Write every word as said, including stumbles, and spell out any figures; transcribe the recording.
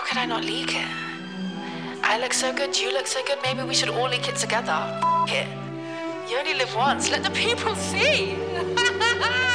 could I not leak it? I look so good, you look so good, maybe we should all leak it together. F it. You only live once, let the people see.